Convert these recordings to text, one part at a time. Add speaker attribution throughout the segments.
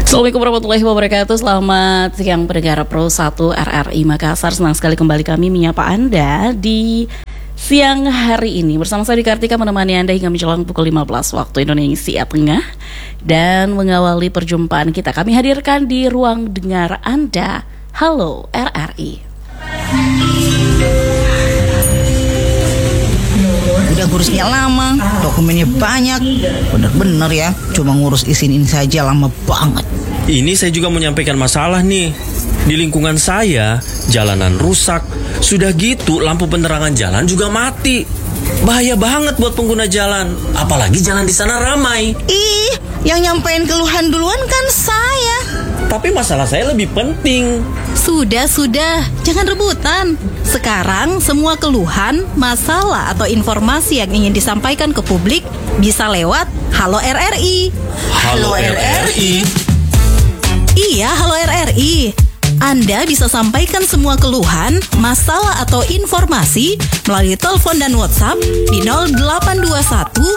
Speaker 1: Assalamualaikum warahmatullahi wabarakatuh. Selamat siang pendengar Pro 1 RRI Makassar. Senang sekali kembali kami menyapa Anda di siang hari ini. Bersama saya Dwi Kartika menemani Anda hingga menjelang pukul 15 waktu Indonesia Tengah. Dan mengawali perjumpaan kita, kami hadirkan di ruang dengar Anda. Halo RRI.
Speaker 2: Udah ngurusnya lama, dokumennya banyak. Bener-bener ya, cuma ngurus izin ini saja lama banget.
Speaker 3: Ini saya juga menyampaikan masalah nih. Di lingkungan saya, jalanan rusak. Sudah gitu, lampu penerangan jalan juga mati. Bahaya banget buat pengguna jalan. Apalagi jalan di sana ramai.
Speaker 2: Ih, yang nyampein keluhan duluan kan saya.
Speaker 3: Tapi masalah saya lebih penting.
Speaker 4: Sudah, jangan rebutan. Sekarang semua keluhan, masalah atau informasi yang ingin disampaikan ke publik bisa lewat Halo RRI.
Speaker 3: Halo RRI.
Speaker 4: Iya, Halo RRI. Anda bisa sampaikan semua keluhan, masalah atau informasi melalui telepon dan WhatsApp di 0821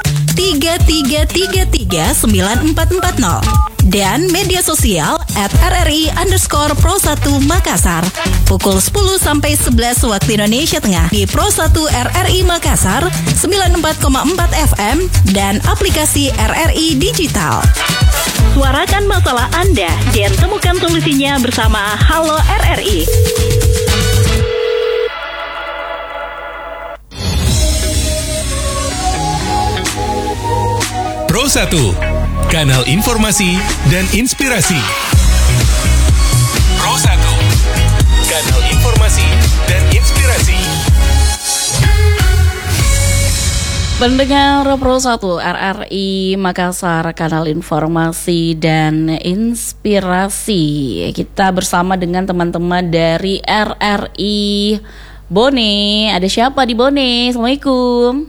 Speaker 4: 3333 9440 dan media sosial @RRI_Pro1 Makassar pukul 10 sampai 11 waktu Indonesia Tengah di Pro 1 RRI Makassar 94,4 FM dan aplikasi RRI Digital. Suarakan masalah Anda dan temukan solusinya bersama Halo RRI.
Speaker 5: Pro 1, kanal informasi dan inspirasi. Pro 1, kanal informasi dan inspirasi.
Speaker 1: Pendengar Pro 1 RRI Makassar, kanal informasi dan inspirasi. Kita bersama dengan teman-teman dari RRI Bone. Ada siapa di Bone? Assalamualaikum.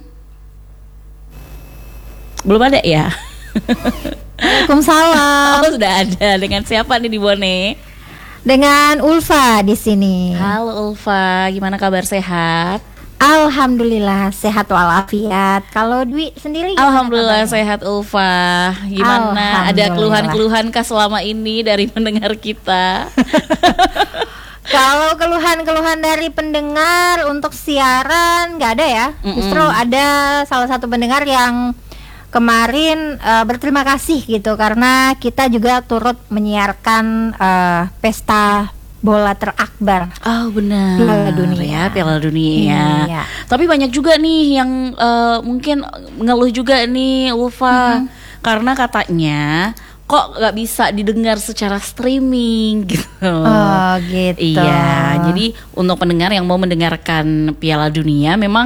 Speaker 1: Belum ada ya?
Speaker 6: Waalaikumsalam.
Speaker 1: Oh, sudah ada. Dengan siapa nih di Bone?
Speaker 6: Dengan Ulfa di sini.
Speaker 1: Halo Ulfa, gimana kabar, sehat?
Speaker 6: Alhamdulillah sehat walafiat. Kalau Dwi sendiri gimana
Speaker 1: Alhamdulillah
Speaker 6: kabarnya?
Speaker 1: sehat Ulfa. Gimana? Ada keluhan-keluhan kah selama ini dari pendengar kita?
Speaker 6: Kalau keluhan-keluhan dari pendengar untuk siaran nggak ada ya. Justru ada salah satu pendengar yang kemarin berterima kasih gitu karena kita juga turut menyiarkan pesta bola terakbar.
Speaker 1: Oh benar,
Speaker 6: Piala Dunia.
Speaker 1: ya, Piala Dunia.
Speaker 6: Iya.
Speaker 1: Tapi banyak juga nih yang mungkin mengeluh juga nih Ulfa, karena katanya kok nggak bisa didengar secara streaming gitu.
Speaker 6: Oh gitu.
Speaker 1: Iya, jadi untuk pendengar yang mau mendengarkan Piala Dunia memang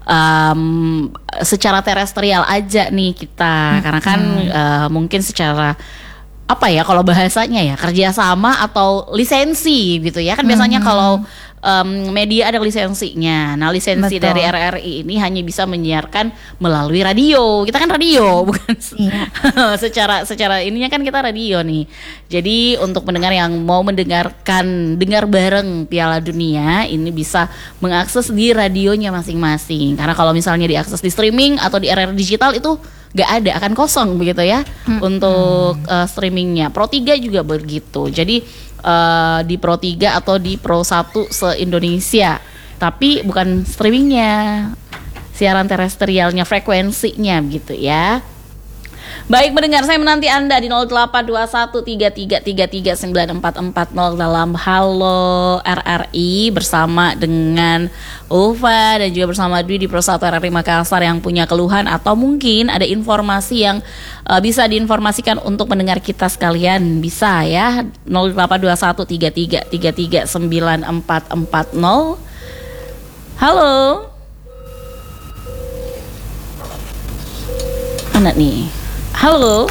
Speaker 1: secara terestrial aja nih kita, karena kan mungkin secara apa ya kalau bahasanya ya kerjasama atau lisensi gitu ya kan biasanya kalau media ada lisensinya. Nah lisensi
Speaker 6: Betul.
Speaker 1: dari RRI ini hanya bisa menyiarkan melalui radio. Kita kan radio bukan secara ininya kan kita radio nih. Jadi untuk pendengar yang mau dengar bareng Piala Dunia ini bisa mengakses di radionya masing-masing. Karena kalau misalnya diakses di streaming atau di RRI digital itu gak ada, akan kosong begitu ya untuk streamingnya. Pro 3 juga begitu. Jadi di Pro 3 atau di Pro 1 se-Indonesia. Tapi bukan streamingnya, siaran terestrialnya, frekuensinya begitu ya. Baik mendengar, saya menanti Anda di 082133339440 dalam Halo RRI bersama dengan Ulfa dan juga bersama Dwi di Pro 1 RRI Makassar yang punya keluhan atau mungkin ada informasi yang bisa diinformasikan untuk pendengar kita sekalian. Bisa ya 082133339440. Halo. Mana nih? Halo.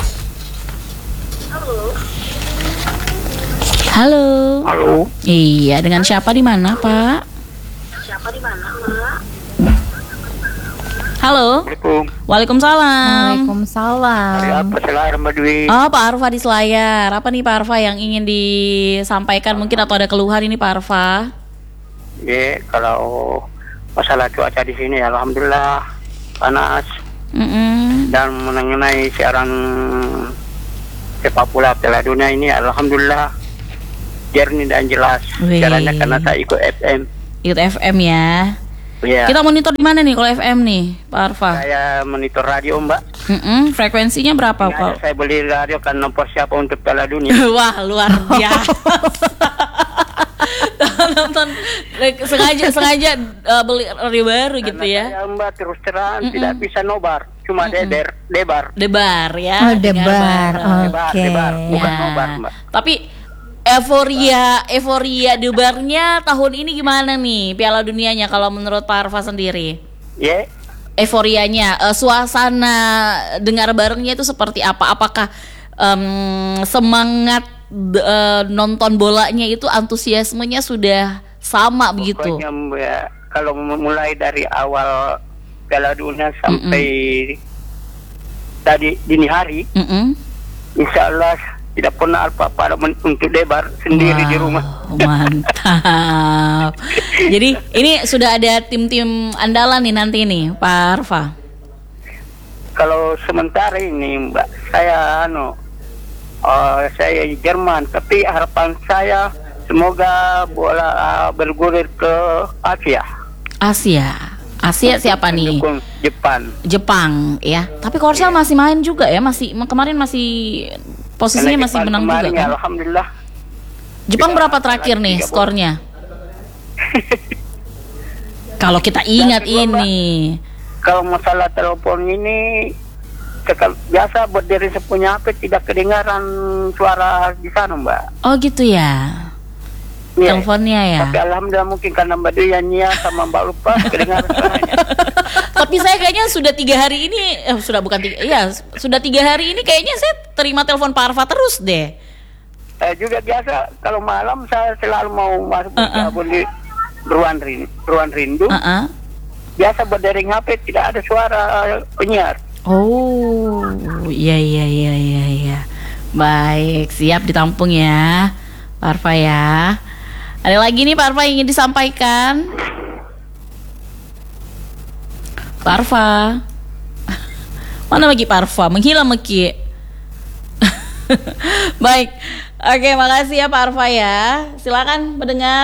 Speaker 1: Halo. Iya, dengan siapa di mana, Pak? Halo. Waalaikumsalam.
Speaker 6: Waalaikumsalam.
Speaker 7: Apa Selayar Mbak Dwi?
Speaker 1: Oh, Pak Arfa di Selayar. Apa nih Pak Arfa yang ingin disampaikan mungkin atau ada keluhan ini Pak Arfa?
Speaker 7: Ya, kalau masalah cuaca di sini alhamdulillah panas. Dan mengenai siaran sepak bola Piala Dunia ini alhamdulillah jernih dan jelas.
Speaker 1: Wih.
Speaker 7: Caranya karena saya ikut FM.
Speaker 1: Ikut FM ya.
Speaker 7: Ya.
Speaker 1: Kita monitor di mana nih kalau FM nih, Pak Arfa?
Speaker 7: Saya monitor radio, Mbak.
Speaker 1: Frekuensinya berapa,
Speaker 7: Ini
Speaker 1: Pak?
Speaker 7: aja saya beli radio karena persiapan untuk Piala Dunia.
Speaker 1: Wah, luar biasa. Nonton sengaja beli radio baru gitu ya.
Speaker 7: Saya, Mbak, terus terang tidak bisa nobar, cuma debar.
Speaker 1: Debar ya.
Speaker 6: Oh,
Speaker 1: dengar
Speaker 6: debar.
Speaker 1: bareng.
Speaker 6: Oke.
Speaker 7: Debar, bukan
Speaker 1: Ya.
Speaker 7: nobar, Mbak.
Speaker 1: Tapi euforia debarnya tahun ini gimana nih Piala Dunianya kalau menurut Pak Arfa sendiri?
Speaker 7: Ya,
Speaker 1: Euforianya, suasana dengar barengnya itu seperti apa? Apakah semangat nonton bolanya itu antusiasmenya sudah sama begitu?
Speaker 7: pokoknya, Mbak, kalau mulai dari awal Piala Dunia sampai tadi dini hari, insya Allah tidak pernah apa-apa untuk debar sendiri di rumah.
Speaker 1: Mantap. Jadi ini sudah ada tim-tim andalan nih nanti nih, Pak Arfa.
Speaker 7: Kalau sementara ini, Mbak, saya saya Jerman, tapi harapan saya semoga bola bergulir ke Asia.
Speaker 1: Asia siapa nih?
Speaker 7: Mendukung
Speaker 1: Jepang ya. Tapi Korsel masih main juga ya, kemarin masih posisinya masih menang juga kan?
Speaker 7: Alhamdulillah.
Speaker 1: Jepang berapa terakhir nih skornya? Kalau kita ingat ini.
Speaker 7: Kalau masalah telepon ini biasa berdiri sepunya HP tidak kedengaran suara di sana, Mbak.
Speaker 1: Oh gitu ya.
Speaker 7: Iya.
Speaker 1: Teleponnya ya.
Speaker 7: Tapi alhamdulillah mungkin karena Mbak Nia sama Mbak Lupa kedengaran suaranya.
Speaker 1: Tapi saya kayaknya sudah 3 hari ini sudah 3 hari ini kayaknya saya terima telepon Pak Arfa terus deh.
Speaker 7: Juga biasa kalau malam saya selalu mau masuk bergabung di ruang rindu. Biasa berdering HP tidak ada suara penyiar.
Speaker 1: Oh, iya. Baik, siap ditampung ya, Pak Arfa ya. Ada lagi nih Pak Arfa yang ingin disampaikan? Pak Arfa. Mana lagi Pak Arfa? Menghilang Meki. Baik. Oke, makasih ya Pak Arfa ya. Silakan pendengar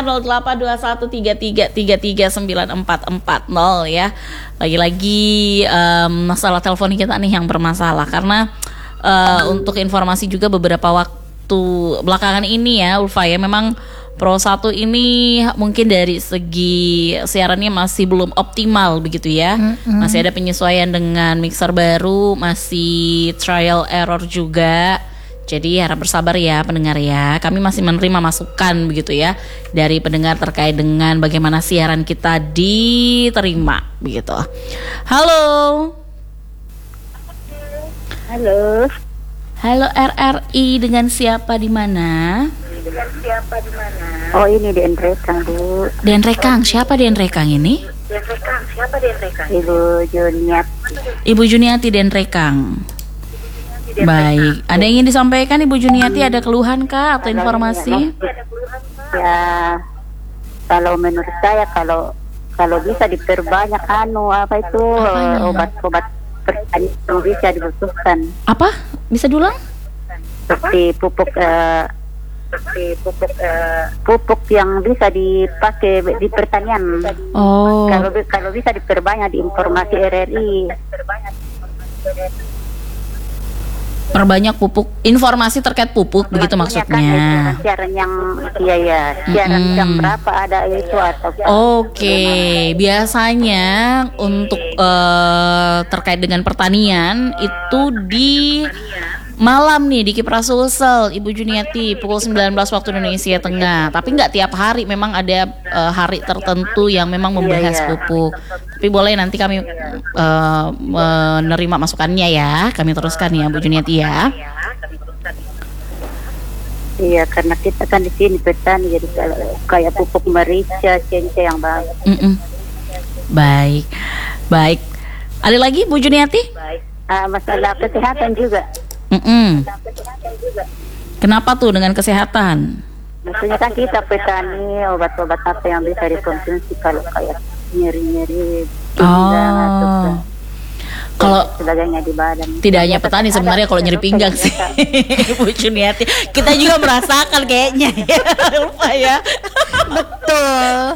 Speaker 1: 082133339440 ya. Lagi-lagi masalah telepon kita nih yang bermasalah karena untuk informasi juga beberapa waktu belakangan ini ya Ulfa ya, memang Pro 1 ini mungkin dari segi siarannya masih belum optimal begitu ya. Masih ada penyesuaian dengan mixer baru, masih trial error juga. Jadi harap bersabar ya pendengar ya. Kami masih menerima masukan begitu ya dari pendengar terkait dengan bagaimana siaran kita diterima begitu. Halo. Halo RRI, dengan siapa di mana?
Speaker 8: Oh, ini Den Rekang, Bu.
Speaker 1: Den Rekang, siapa Den Rekang ini?
Speaker 8: Ibu Juniati.
Speaker 1: Ibu Juniati Den Rekang. Baik, ada yang ingin disampaikan Ibu Juniati, ada keluhan kah atau informasi?
Speaker 8: Ya, kalau menurut saya kalau bisa diperbanyak obat-obat pertanian yang bisa dibutuhkan.
Speaker 1: Apa? Bisa diulang?
Speaker 8: Seperti pupuk yang bisa dipakai di pertanian.
Speaker 1: Oh.
Speaker 8: Kalau bisa diperbanyak di informasi RRI.
Speaker 1: Perbanyak pupuk, informasi terkait pupuk begitu maksudnya.
Speaker 8: Siaran yang siaran jam berapa ada itu atau
Speaker 1: Oke, biasanya untuk terkait dengan pertanian itu di malam nih di Kipras Sulsel Ibu Juniati pukul 19 waktu Indonesia Tengah. Tapi nggak tiap hari, memang ada hari tertentu yang memang membahas pupuk. Tapi boleh nanti kami menerima masukannya ya. Kami teruskan ya Bu Juniati ya.
Speaker 8: Iya, karena kita kan di sini petani, jadi kayak pupuk merica, cence yang bagus.
Speaker 1: Baik. Ada lagi Bu Juniati?
Speaker 8: Masalah kesehatan juga.
Speaker 1: Kenapa tuh dengan kesehatan?
Speaker 8: Maksudnya kan kita petani, obat-obat apa yang bisa dikonsumsi kalau kayak nyeri-nyeri.
Speaker 1: Kalau
Speaker 8: sebagainya di badan.
Speaker 1: tidak hanya petani sebenarnya kalau nyeri pinggang sih Bu Juniati, kita juga merasakan kayaknya ya. Lupa ya.
Speaker 6: Betul.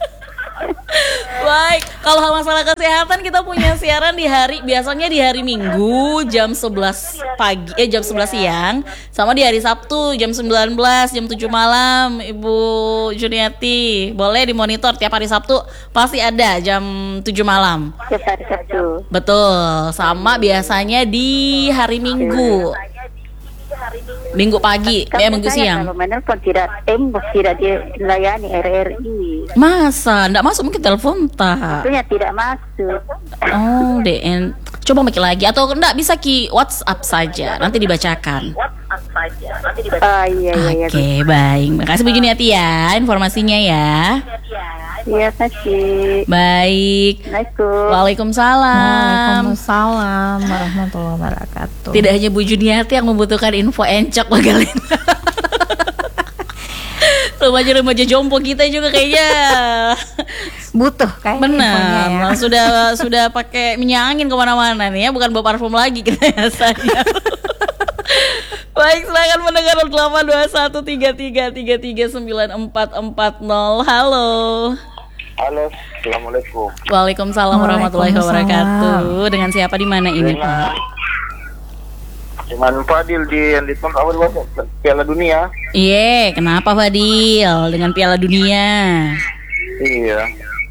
Speaker 1: Baik, kalau masalah kesehatan kita punya siaran biasanya di hari Minggu jam 11 pagi, jam 11 siang, sama di hari Sabtu jam 19, jam 7 malam, Ibu Juniati. Boleh dimonitor tiap hari Sabtu pasti ada jam 7 malam.
Speaker 8: Tiap hari Sabtu.
Speaker 1: Betul, sama biasanya di hari Minggu. Minggu pagi, Minggu siang.
Speaker 8: Kalau menelpon tidak tembus, tidak dilayani RRI.
Speaker 1: Masa? Nggak masuk mungkin telepon tak?
Speaker 8: Tentunya tidak masuk.
Speaker 1: Oh, DN. Coba mikir lagi atau enggak bisa WhatsApp saja, nanti dibacakan.
Speaker 8: Iya.
Speaker 1: Oke, baik. Makasih Bu Juniati ya informasinya ya.
Speaker 8: Iya, kasih.
Speaker 1: Baik.
Speaker 8: Assalamualaikum.
Speaker 1: Waalaikumsalam.
Speaker 6: Waalaikumsalam warahmatullahi wabarakatuh.
Speaker 1: Tidak hanya Bu Juniati yang membutuhkan info encok bagaimana. Remaja-remaja jompo kita juga kayaknya
Speaker 6: butuh kayak
Speaker 1: benar ya. sudah pakai minyak angin kemana-mana nih ya, bukan bawa parfum lagi kita ya saya. Baik, silakan mendengar 82133339440. Halo.
Speaker 9: Halo, assalamualaikum.
Speaker 1: Waalaikumsalam warahmatullahi wabarakatuh. Dengan siapa di mana ini Pak?
Speaker 9: Dengan Fadil yang ditonton awal Piala Dunia.
Speaker 1: Iya, kenapa Fadil dengan Piala Dunia?
Speaker 9: Iya.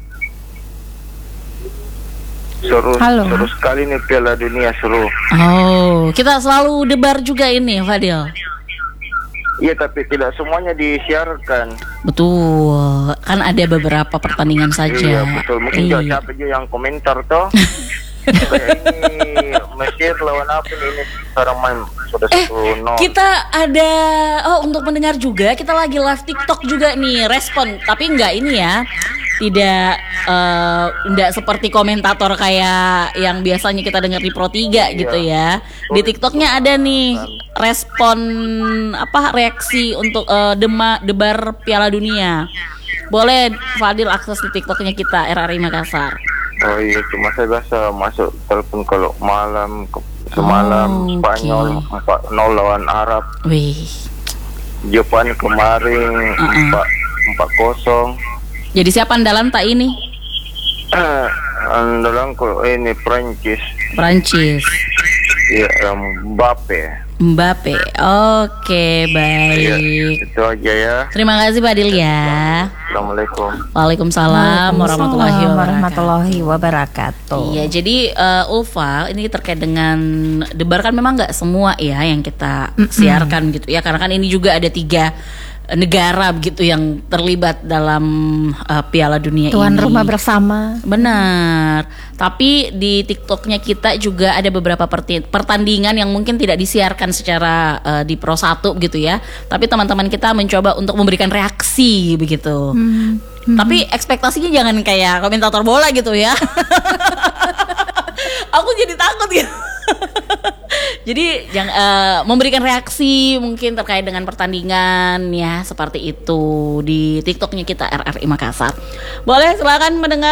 Speaker 9: Seru sekali nih Piala Dunia, seru.
Speaker 1: Oh, kita selalu debar juga ini Fadil.
Speaker 9: Iya, tapi tidak semuanya disiarkan.
Speaker 1: Betul, kan ada beberapa pertandingan saja.
Speaker 9: Iya, betul. Mungkin siapa aja yang komentar toh. Kayak ini Mesir lawan apa ini sekarang main sudah 1-0.
Speaker 1: Kita ada untuk mendengar juga, kita lagi live TikTok juga nih, respon. Tapi enggak ini ya. Tidak seperti komentator kayak yang biasanya kita dengar di Pro 3 gitu ya. Di TikToknya ada nih respon reaksi untuk debar Piala Dunia. Boleh Fadil akses di TikToknya kita RRI Makassar.
Speaker 9: Oh iya, cuma saya biasa masuk telepon kalau semalam Spanyol 4-0 lawan Arab.
Speaker 1: Wih.
Speaker 9: Jepang kemarin 4-0.
Speaker 1: Jadi siapa andalan tak ini?
Speaker 9: Andalan kok ini Prancis. Iya, Mbappe. Oke, baik.
Speaker 1: Ya,
Speaker 9: itu aja ya.
Speaker 1: Terima kasih Fadil ya.
Speaker 9: Assalamualaikum.
Speaker 1: Waalaikumsalam warahmatullahi
Speaker 6: wabarakatuh.
Speaker 1: Iya, jadi Ulfa, ini terkait dengan debar kan memang nggak semua ya yang kita siarkan gitu ya, karena kan ini juga ada 3 negara begitu yang terlibat dalam Piala Dunia
Speaker 6: Tuan
Speaker 1: ini.
Speaker 6: rumah bersama.
Speaker 1: Benar. Tapi di TikToknya kita juga ada beberapa pertandingan yang mungkin tidak disiarkan secara di Pro 1 gitu ya. Tapi teman-teman kita mencoba untuk memberikan reaksi begitu. Tapi ekspektasinya jangan kayak komentator bola gitu ya. Aku jadi takut gitu. Jadi memberikan reaksi mungkin terkait dengan pertandingan ya, seperti itu di TikToknya kita RRI Makassar. Boleh silakan mendengar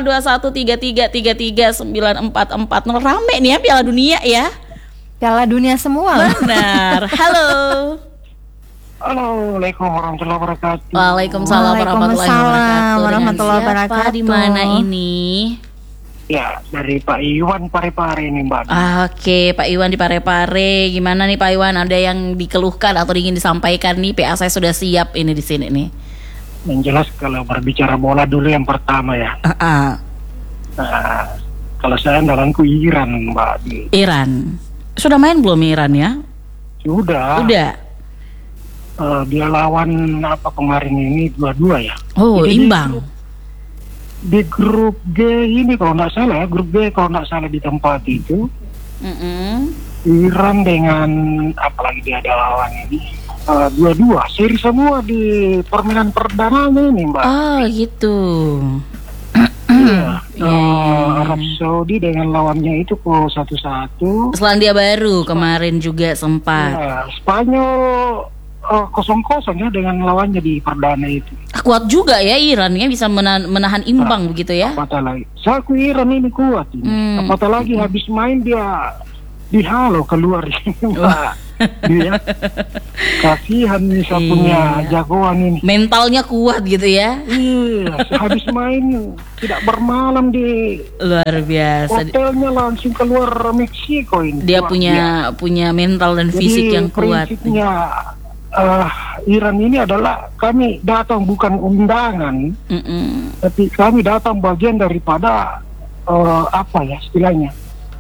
Speaker 1: 82133339440. Rame nih ya Piala Dunia ya.
Speaker 6: Piala Dunia semua.
Speaker 1: Benar. Halo.
Speaker 10: Assalamualaikum warahmatullahi wabarakatuh.
Speaker 1: Waalaikumsalam warahmatullahi wabarakatuh. Di mana ini?
Speaker 10: Ya, dari Pak Iwan Parepare nih Mbak.
Speaker 1: Oke, Pak Iwan di Parepare. Gimana nih Pak Iwan? Ada yang dikeluhkan atau ingin disampaikan nih? PA saya sudah siap ini di sini nih.
Speaker 10: Yang jelas kalau berbicara bola dulu yang pertama ya. Nah, kalau saya andalanku Iran Mbak.
Speaker 1: Iran. Sudah main belum Iran ya?
Speaker 10: Sudah. Dia lawan apa kemarin ini 2-2 ya.
Speaker 1: Oh, jadi imbang.
Speaker 10: Di grup G ini kalau nggak salah, grup G kalau nggak salah di tempat itu, Iran dengan apalagi dia ada lawan ini 2-2 seri semua di permainan perdananya ini Mbak.
Speaker 1: Oh gitu.
Speaker 10: Iya. Arab Saudi dengan lawannya itu kok 1-1.
Speaker 1: Selandia Baru kemarin juga sempat.
Speaker 10: Ya, Spanyol kosong-kosong ya dengan lawannya di perdana itu.
Speaker 1: Kuat juga ya Iran ya, bisa menahan imbang begitu ya.
Speaker 10: Apatah lagi, saya aku Iran ini kuat ini. Apatah lagi habis main dia dihalau keluar ini. Dia kasihan nih saya punya jagoan ini.
Speaker 1: Mentalnya kuat gitu ya.
Speaker 10: Iya, habis main tidak bermalam di
Speaker 1: luar biasa.
Speaker 10: Hotelnya langsung keluar Meksiko ini.
Speaker 1: Dia punya mental dan fisik yang kuat.
Speaker 10: Prinsipnya Iran ini adalah kami datang bukan undangan, tapi kami datang bagian daripada apa ya istilahnya,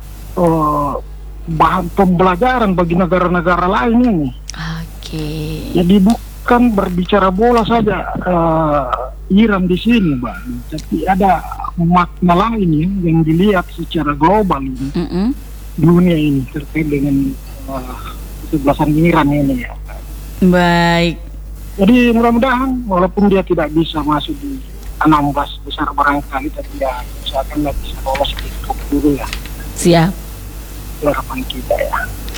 Speaker 10: bahan pembelajaran bagi negara-negara lain ini.
Speaker 1: Oke.
Speaker 10: Jadi bukan berbicara bola saja Iran di sini, Mbak, tapi ada makna lain ya, yang dilihat secara global ini, dunia ini terkait dengan kesebelasan Iran ini ya.
Speaker 1: Baik.
Speaker 10: Jadi mudah-mudahan walaupun dia tidak bisa masuk di 16 besar barangkali, tapi ya usahakan bisa lolos di grup dulu ya.
Speaker 1: Siap.
Speaker 10: Harapan kita ya.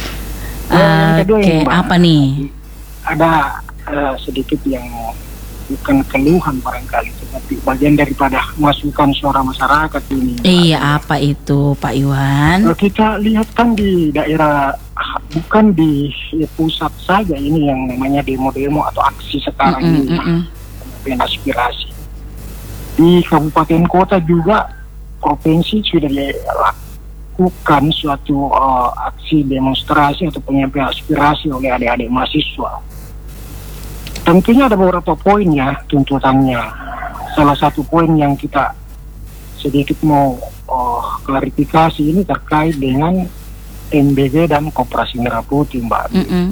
Speaker 1: Oke, apa nih?
Speaker 10: Ada sedikit yang bukan keluhan barangkali, tapi bagian daripada masukan suara masyarakat ini.
Speaker 1: Iya, apa itu Pak Iwan?
Speaker 10: Kita lihat kan di daerah, bukan di pusat saja ini yang namanya demo-demo atau aksi sekarang ini, penyampaian aspirasi. Di kabupaten kota juga, provinsi sudah dilakukan suatu aksi demonstrasi atau penyampaian aspirasi oleh adik-adik mahasiswa. Tentunya ada beberapa poin ya tuntutannya. Salah satu poin yang kita sedikit mau klarifikasi ini terkait dengan MBG dan Koperasi Merah Putih, Mbak.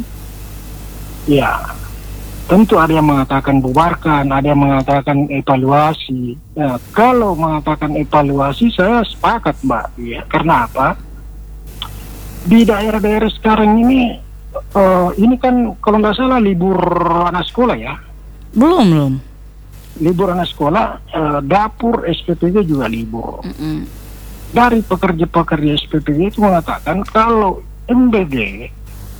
Speaker 10: Ya, tentu ada yang mengatakan bubarkan, ada yang mengatakan evaluasi. Ya, kalau mengatakan evaluasi saya sepakat, Mbak. Ya, karena apa? Di daerah-daerah sekarang ini kan kalau nggak salah libur anak sekolah ya?
Speaker 1: Belum.
Speaker 10: Libur anak sekolah, dapur SPPG juga libur. Dari pekerja-pekerja SPPG itu mengatakan kalau MBG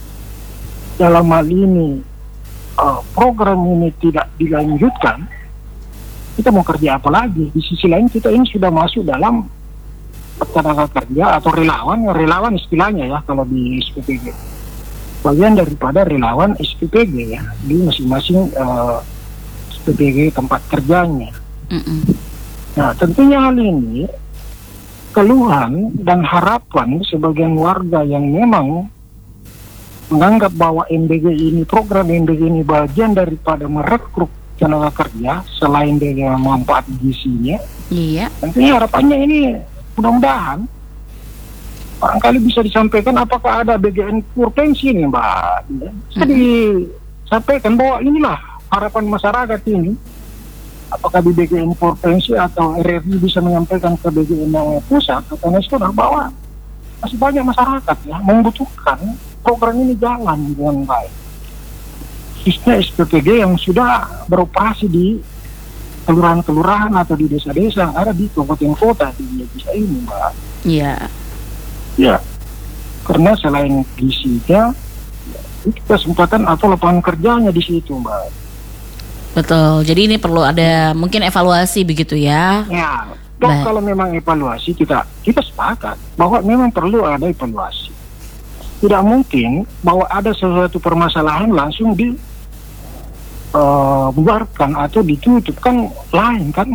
Speaker 10: dalam hal ini program ini tidak dilanjutkan, kita mau kerja apa lagi? Di sisi lain kita ini sudah masuk dalam tenaga kerja atau relawan istilahnya ya kalau di SPPG. Bagian daripada relawan SPPG ya di masing-masing SPPG tempat kerjanya. Nah, tentunya hal ini keluhan dan harapan sebagian warga yang memang menganggap bahwa program MBG ini bagian daripada merekrut tenaga kerja selain dengan manfaat gizinya. Iya. Tentunya harapannya ini mudah-mudahan barangkali bisa disampaikan apakah ada BGN provinsi ini, Mbak. Bisa disampaikan bahwa inilah harapan masyarakat ini. Apakah di BGN provinsi atau RRI bisa menyampaikan ke BGN yang pusat atau nasional bahwa masih banyak masyarakat ya membutuhkan program ini jalan dengan baik. Khususnya SPPG yang sudah beroperasi di kelurahan-kelurahan atau di desa-desa yang ada di kabupaten kota di desa ini, Mbak.
Speaker 1: Iya.
Speaker 10: Ya, karena selain gizinya, itu kesempatan atau lapangan kerjanya di situ, Mbak.
Speaker 1: Betul. Jadi ini perlu ada mungkin evaluasi begitu ya.
Speaker 10: Ya. Kalau memang evaluasi kita sepakat bahwa memang perlu ada evaluasi. Tidak mungkin bahwa ada sesuatu permasalahan langsung dibubarkan atau ditutup, kan lain kan.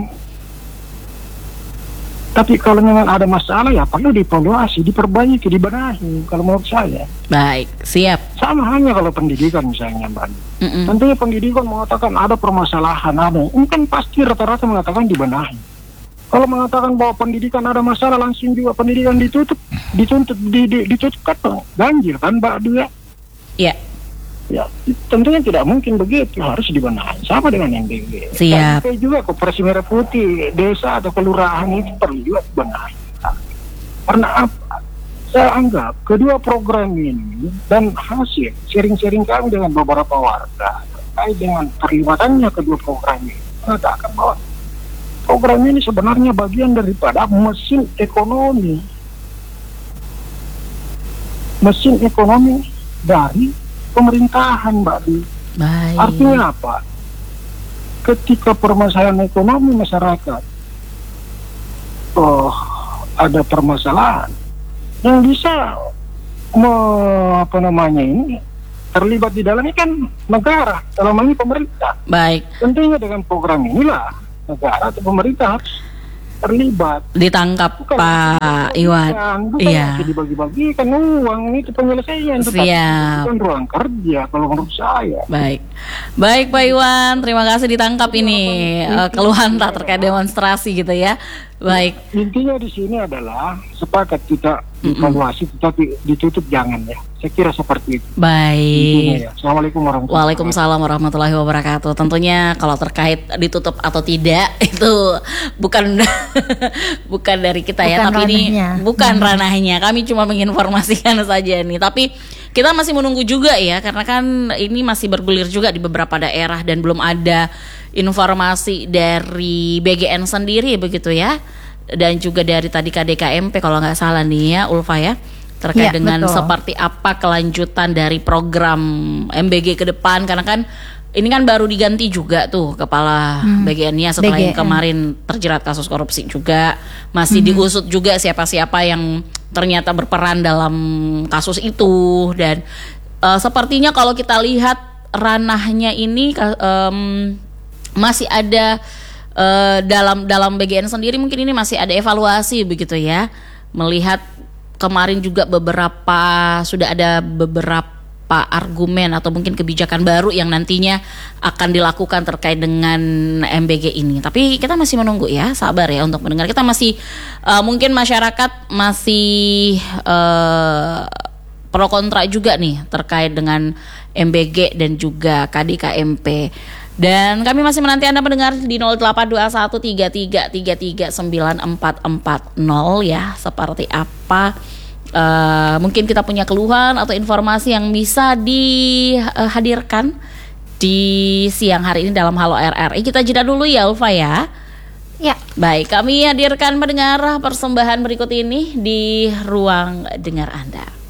Speaker 10: Tapi kalau memang ada masalah ya perlu dievaluasi, diperbaiki, dibenahi kalau menurut saya.
Speaker 1: Baik, siap.
Speaker 10: Sama hanya kalau pendidikan misalnya, Mbak. Tentunya pendidikan mengatakan ada permasalahan, ini kan pasti rata-rata mengatakan dibenahi. Kalau mengatakan bahwa pendidikan ada masalah langsung juga pendidikan ditutup kan ganjil kan, Mbak Dia?
Speaker 1: Iya.
Speaker 10: Ya, tentunya tidak mungkin begitu, harus dibenahi. Sama dengan MBG.
Speaker 1: Siap.
Speaker 10: Tapi juga Koperasi Merah Putih, desa atau kelurahan itu perlu juga dibenahi. Karena apa? Saya anggap kedua program ini dan hasil sharing-sharing kami dengan beberapa warga terkait dengan terlibatannya kedua program ini mengatakan bahwa program ini sebenarnya bagian daripada mesin ekonomi dari pemerintahan, Mbak Di.
Speaker 1: Baik.
Speaker 10: Artinya apa? Ketika permasalahan ekonomi masyarakat ada permasalahan yang bisa ini terlibat di dalamnya kan negara, dalam hal ini pemerintah.
Speaker 1: Baik.
Speaker 10: Tentunya dengan program inilah negara atau pemerintah harus terlibat.
Speaker 1: Ditangkap Pak Iwan.
Speaker 10: Iya. Dibagi-bagikan uang itu penyelesaian.
Speaker 1: Siap.
Speaker 10: Bukan ruang kerja kalau menurut saya.
Speaker 1: Baik Pak Iwan, terima kasih ditangkap ini keluhan tak terkait demonstrasi gitu ya. Baik.
Speaker 10: Intinya di sini adalah sepakat kita evaluasi, tetapi ditutup jangan ya. Saya kira seperti itu.
Speaker 1: Baik.
Speaker 10: Ya. Assalamualaikum warahmatullahi wabarakatuh.
Speaker 1: Waalaikumsalam warahmatullahi wabarakatuh. Tentunya kalau terkait ditutup atau tidak itu bukan bukan dari kita ya, tapi ranahnya. Ini bukan ranahnya. Kami cuma menginformasikan saja nih. Tapi kita masih menunggu juga ya, karena kan ini masih bergulir juga di beberapa daerah dan belum ada informasi dari BGN sendiri begitu ya, dan juga dari tadi KDKMP kalau nggak salah nih ya Ulfa ya, terkait dengan betul. Seperti apa kelanjutan dari program MBG ke depan, karena kan ini kan baru diganti juga tuh kepala BGN-nya setelah yang kemarin terjerat kasus korupsi juga, masih diusut juga siapa-siapa yang ternyata berperan dalam kasus itu, dan sepertinya kalau kita lihat ranahnya ini masih ada dalam BGN sendiri mungkin ini masih ada evaluasi begitu ya, melihat kemarin juga sudah ada beberapa argumen atau mungkin kebijakan baru yang nantinya akan dilakukan terkait dengan MBG ini. Tapi kita masih menunggu ya, sabar ya untuk mendengar. Kita masih mungkin masyarakat masih pro kontra juga nih terkait dengan MBG dan juga KDKMP. Dan kami masih menanti Anda mendengar di 082133339440 ya, seperti apa mungkin kita punya keluhan atau informasi yang bisa dihadirkan di siang hari ini dalam Halo RRI. Kita jeda dulu ya Ulfa ya.
Speaker 6: Ya.
Speaker 1: Baik, kami hadirkan mendengar persembahan berikut ini di ruang dengar Anda.